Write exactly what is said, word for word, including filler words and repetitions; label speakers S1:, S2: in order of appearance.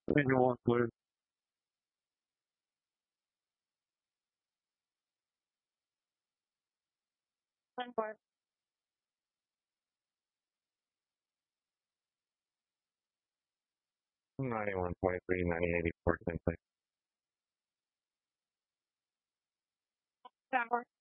S1: Anyone, please. ninety-one point three, ninety, eighty-four, same thing.